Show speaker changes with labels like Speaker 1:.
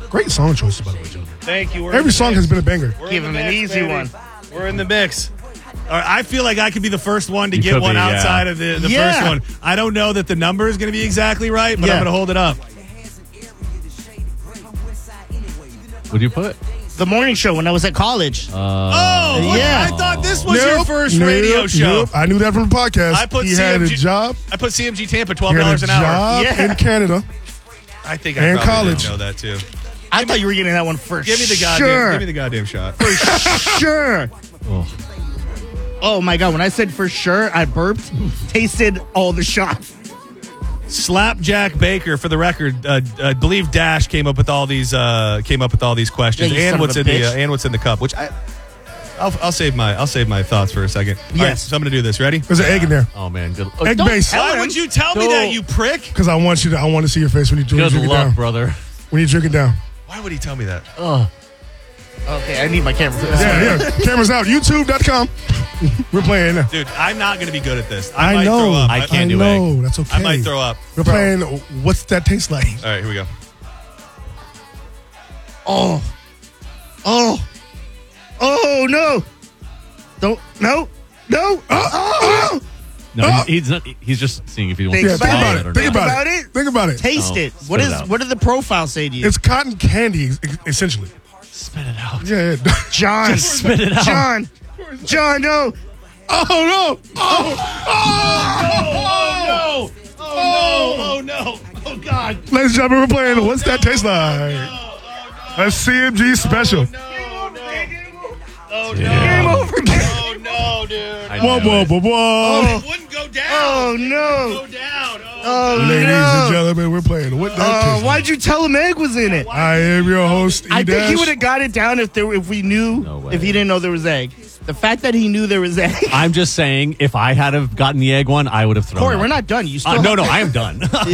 Speaker 1: Great song choices, by the way, Joe.
Speaker 2: Thank you.
Speaker 1: Every song has been a banger.
Speaker 2: Give him an easy one. We're in the mix. All right, I feel like I could be the first one to
Speaker 3: You
Speaker 2: get
Speaker 3: could
Speaker 2: one
Speaker 3: be,
Speaker 2: outside of the first one. I don't know that the number is going to be exactly right, but I'm going to hold it up.
Speaker 3: What'd you put?
Speaker 4: The morning show when I was at college.
Speaker 2: I thought this was your first radio show.
Speaker 1: Nope. I knew that from the podcast. He had a job.
Speaker 2: I put CMG Tampa
Speaker 1: He had
Speaker 2: $12
Speaker 1: a
Speaker 2: an hour.
Speaker 1: job in Canada.
Speaker 2: I think I
Speaker 1: and
Speaker 2: probably
Speaker 1: college.
Speaker 2: didn't know that too.
Speaker 4: I thought you were getting that one for
Speaker 2: Give me the goddamn.
Speaker 4: sure.
Speaker 2: Give me the goddamn shot.
Speaker 4: For sure. Oh my God! When I said for sure, I burped. Tasted all the shots.
Speaker 2: Slapjack Baker, for the record, I believe Dash came up with all these questions,
Speaker 4: Yeah, you
Speaker 2: and
Speaker 4: son
Speaker 2: what's
Speaker 4: of
Speaker 2: in
Speaker 4: a bitch.
Speaker 2: and what's in the cup. Which I'll save my thoughts for a second.
Speaker 4: Yes.
Speaker 2: All right, so I'm gonna do this. Ready?
Speaker 1: There's an egg in there.
Speaker 3: Oh man, good.
Speaker 1: Egg base.
Speaker 2: Why would you tell me that, you prick?
Speaker 1: Because I want to see your face when you drink
Speaker 3: Good
Speaker 1: it
Speaker 3: luck,
Speaker 1: down.
Speaker 3: brother.
Speaker 1: When you drink it down.
Speaker 2: Why would he tell me that?
Speaker 4: Okay, I need my camera for this.
Speaker 1: Yeah. Camera's out. YouTube.com. We're playing now.
Speaker 2: Dude, I'm not going to be good at this.
Speaker 1: I
Speaker 2: might
Speaker 1: know.
Speaker 2: throw up.
Speaker 3: I can't do
Speaker 1: egg. That's okay.
Speaker 2: I might throw up.
Speaker 1: We're playing What's That Taste Like?
Speaker 2: All right, here we go.
Speaker 4: Oh no! Don't no.
Speaker 3: No, he's not. He's just seeing if he wants
Speaker 4: Think
Speaker 3: to
Speaker 4: about
Speaker 3: swallow
Speaker 4: it.
Speaker 3: it or
Speaker 1: Think
Speaker 3: not.
Speaker 1: about it. Think about it.
Speaker 4: Taste
Speaker 3: No,
Speaker 4: it.
Speaker 3: spit it out.
Speaker 4: What did the profile say to you?
Speaker 1: It's cotton candy, essentially.
Speaker 3: Spit it out.
Speaker 1: Yeah.
Speaker 4: John.
Speaker 3: Just spit it out.
Speaker 4: John, no.
Speaker 1: Oh, no.
Speaker 2: Oh no! Oh God!
Speaker 1: Ladies and gentlemen, we're playing What's That Taste Like? A CMG special.
Speaker 2: Oh
Speaker 4: Game
Speaker 2: no!
Speaker 4: over.
Speaker 2: Oh no, dude!
Speaker 3: I
Speaker 1: Whoa,
Speaker 3: knew
Speaker 1: whoa,
Speaker 3: it.
Speaker 1: whoa, whoa.
Speaker 2: It wouldn't go down.
Speaker 4: Oh no.
Speaker 2: Go down.
Speaker 1: Ladies and
Speaker 4: no.
Speaker 1: gentlemen, we're playing What That Taste Like.
Speaker 4: Why'd you tell him egg was in it?
Speaker 1: I am your host,
Speaker 4: I think he
Speaker 1: E-Dash.
Speaker 4: would have got it down if we knew.
Speaker 3: No way.
Speaker 4: If he didn't know there was egg. The fact that he knew there was egg.
Speaker 3: I'm just saying, if I had have gotten the egg one, I would have thrown
Speaker 4: Corey,
Speaker 3: up.
Speaker 4: we're not done. You still
Speaker 3: No, I am done.